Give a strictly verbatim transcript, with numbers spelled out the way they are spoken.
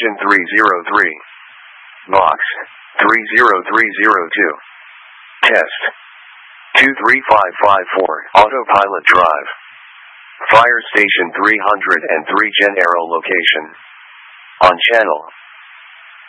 Engine three zero three. Box three zero three zero two. Test two three five five four. Autopilot drive. Fire Station three hundred three Gen Aero location. On channel